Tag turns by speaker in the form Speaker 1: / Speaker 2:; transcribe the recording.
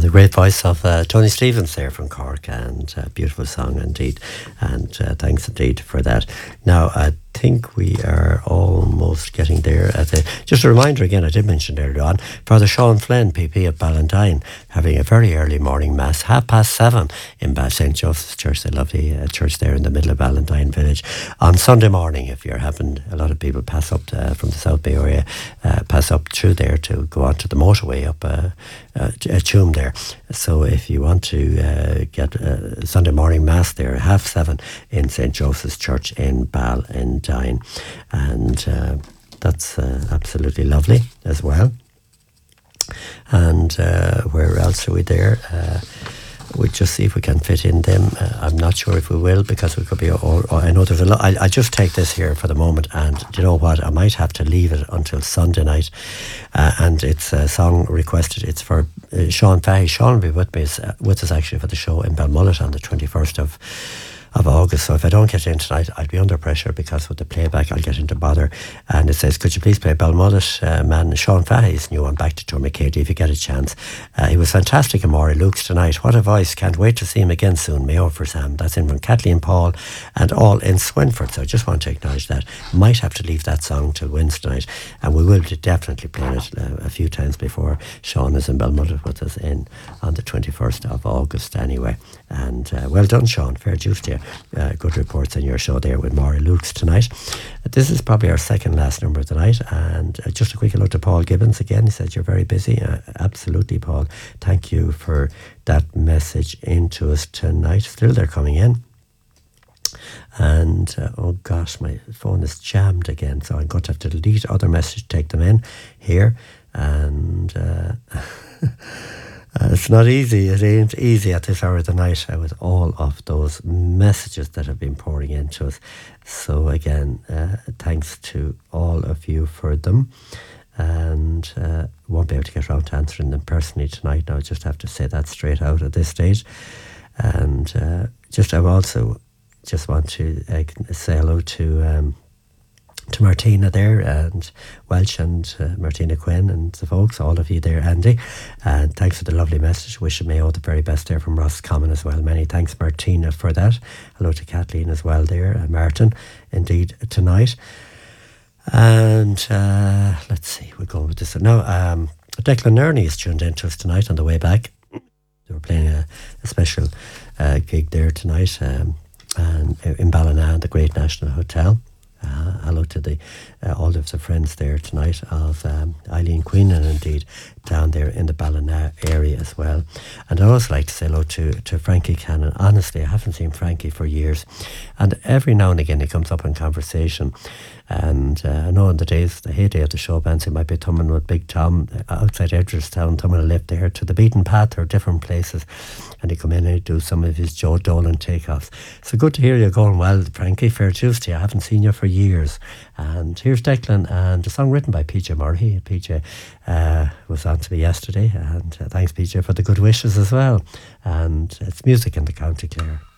Speaker 1: the great voice of Tony Stevens there from Cork, and beautiful song indeed, and thanks indeed for that. Now, I think we are almost getting there. Just a reminder again, I did mention earlier on, Father Sean Flynn, PP at Ballantyne, having a very early morning mass, 7:30 in St. Joseph's Church, the lovely church there in the middle of Ballantyne village, on Sunday morning. If you're having, a lot of people pass up from the South Bay area, pass up through there to go on to the motorway up Tuam there. So if you want to get Sunday morning mass there, 7:30 in St. Joseph's Church in Ballantyne, and that's absolutely lovely as well. And where else are we there? We'll just see if we can fit in them. I'm not sure if we will, because we could be, or I know there's a lot. I'll just take this here for the moment, and you know what, I might have to leave it until Sunday night. And it's a song requested. It's for Sean Fahey. Sean will be with us actually for the show in Balmullet on the 21st of August. So if I don't get in tonight, I'll be under pressure, because with the playback I'll get into bother. And it says, could you please play Balmullet man Sean Fahey's new one, Back to Tourmakeady, if you get a chance. He was fantastic in Maury Luke's tonight. What a voice. Can't wait to see him again soon. Mayo for Sam. That's in from Kathleen Paul and all in Swinford. So I just want to acknowledge that. Might have to leave that song till Wednesday night, and we will definitely play it a few times before Sean is in Balmullet with us on the 21st of August anyway. And well done, Sean. Fair dues to you. Good reports on your show there with Maury Luke's tonight. This is probably our second last number of the night, and just a quick hello to Paul Gibbons again. He said you're very busy. Absolutely, Paul. Thank you for that message into us tonight. Still they're coming in. And oh gosh, my phone is jammed again, so I'm going to have to delete other messages, take them in here. And it's not easy. It ain't easy at this hour of the night with all of those messages that have been pouring into us. So again, thanks to all of you for them. And won't be able to get around to answering them personally tonight. Now I just have to say that straight out at this stage. And I also just want to say hello to Martina there, and Welsh, and Martina Quinn, and the folks, all of you there, Andy. And thanks for the lovely message. Wishing Mayo the very best there from Roscommon as well. Many thanks, Martina, for that. Hello to Kathleen as well there, and Martin, indeed, tonight. And let's see, we're going with this. Now, Declan Nerney is tuned in to us tonight on the way back. They were playing a special gig there tonight, and in Ballina, the Great National Hotel. Hello to all of the friends there tonight of Eileen Queen, and indeed down there in the Ballina area as well. And I'd also like to say hello to Frankie Cannon. Honestly, I haven't seen Frankie for years, and every now and again he comes up in conversation. And I know in the heyday of the show bands, he might be thumbing with Big Tom outside Edgeworthstown, thumbing a lift there to the Beaten Path or different places, and he'd come in and he'd do some of his Joe Dolan takeoffs. So good to hear you going well, Frankie. Fair dues to you. I haven't seen you for years. And here's Declan, and a song written by PJ Murray. PJ was on to me yesterday, and thanks PJ for the good wishes as well. And it's music in the County Clare.